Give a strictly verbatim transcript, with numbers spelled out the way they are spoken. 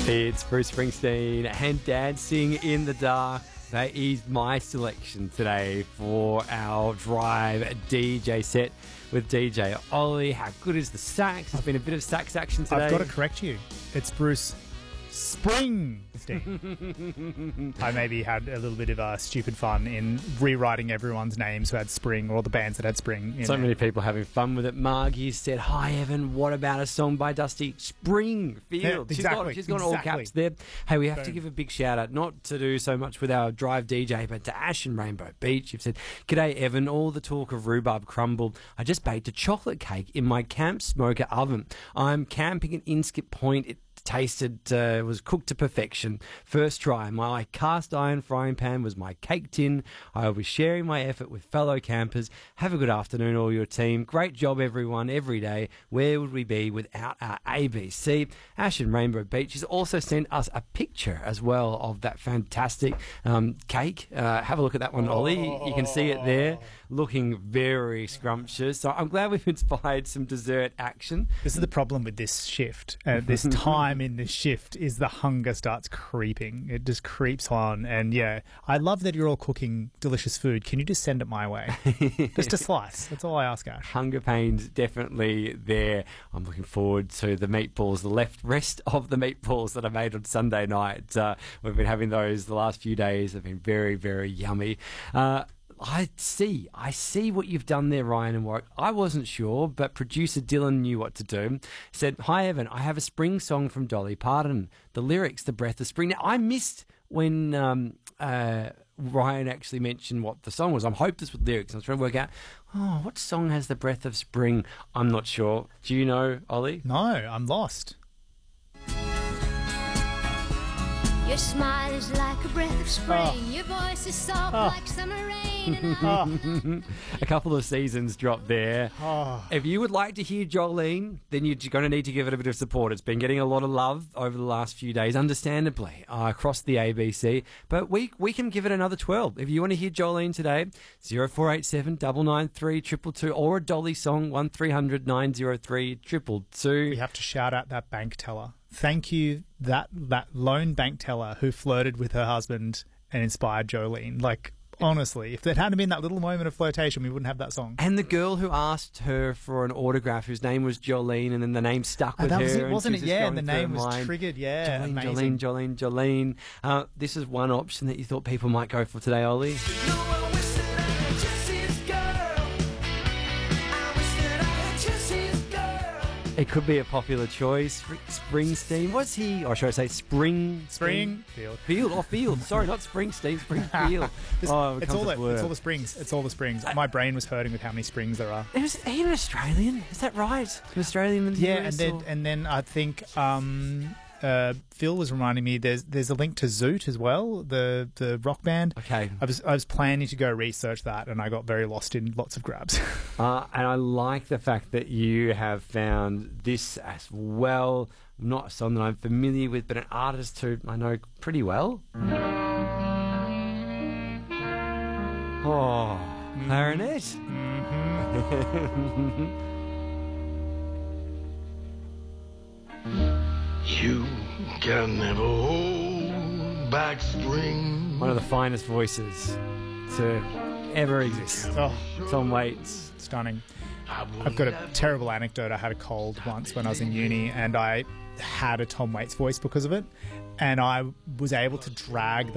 It's Bruce Springsteen and Dancing in the Dark. That is my selection today for our drive D J set with D J Ollie. How good is the sax? There's been a bit of sax action today. I've got to correct you. It's Bruce Springsteen. I maybe had a little bit of uh, stupid fun in rewriting everyone's names who had Spring, or all the bands that had Spring. In so there. many people having fun with it. Margie said, "Hi Evan, what about a song by Dusty Springfield?" Yeah, exactly, she's got, she's got all exactly. caps there. Hey, we have Boom. to give a big shout out, not to do so much with our drive D J, but to Ash and Rainbow Beach. You've said, "G'day Evan, all the talk of rhubarb crumble. I just baked a chocolate cake in my camp smoker oven. I'm camping at Inskip Point. It tasted, uh, was cooked to perfection. First try. My cast iron frying pan was my cake tin. I will be sharing my effort with fellow campers. Have a good afternoon, all your team. Great job, everyone, every day. Where would we be without our A B C?" Ash and Rainbow Beach has also sent us a picture as well of that fantastic um, cake. Uh, have a look at that one, Ollie. You can see it there, looking very scrumptious. So I'm glad we've inspired some dessert action. This is the problem with this shift. Uh, this time in this shift is the hunger starts creeping. It just creeps on. And yeah, I love that you're all cooking delicious food. Can you just send it my way? Just a slice. That's all I ask, Ash. Hunger pains definitely there. I'm looking forward to the meatballs, the left rest of the meatballs that I made on Sunday night. Uh, we've been having those the last few days. They've been very, very yummy. Uh, I see. I see what you've done there, Ryan and Warwick. I wasn't sure, but producer Dylan knew what to do. Said, "Hi, Evan. I have a spring song from Dolly Parton. The lyrics, The Breath of Spring." Now, I missed when um, uh, Ryan actually mentioned what the song was. I'm hopeless with lyrics. I'm trying to work out, oh, what song has The Breath of Spring? I'm not sure. Do you know, Ollie? No, I'm lost. Your smile is like a breath of spring. Oh. Your voice is soft Oh. like summer rain. And I- Oh, A couple of seasons dropped there. oh. If you would like to hear Jolene, then you're going to need to give it a bit of support. It's been getting a lot of love over the last few days, understandably, uh, across the A B C. But we we can give it another twelve. If you want to hear Jolene today, zero four eight seven, nine nine three, two two two, or a Dolly song, one three hundred, nine oh three, two two two. We have to shout out that bank teller. Thank you, that that lone bank teller who flirted with her husband and inspired Jolene. Like, honestly, if there hadn't been that little moment of flirtation, we wouldn't have that song. And the girl who asked her for an autograph, whose name was Jolene, and then the name stuck Oh, with that her. was it, and wasn't she it? was Yeah, just and the going through name her was mind. triggered. Yeah, Jolene, amazing. Jolene, Jolene, Jolene. Uh, this is one option that you thought people might go for today, Ollie. It could be a popular choice. Springsteen. What's he? Or should I say Spring? Springfield. Field. Or Field. Sorry, not Springsteen. Springfield. This- oh, it it's, all becomes a the, blur. it's all the springs. It's all the springs. My brain was hurting with how many springs there are. Is he an Australian? Is that right? An Australian in the Yeah, U and S, then or- and then I think um, uh, Phil was reminding me there's there's a link to Zoot as well, the the rock band. Okay. I was I was planning to go research that, and I got very lost in lots of grabs. Uh, and I like the fact that you have found this as well. Not a song that I'm familiar with, but an artist who I know pretty well. Oh, clarinet. You can never hold back spring. One of the finest voices to ever exist. Oh, Tom Waits. stunning. I've got a terrible anecdote. I had a cold once when I was in uni, and I had a Tom Waits voice because of it, and I was able to drag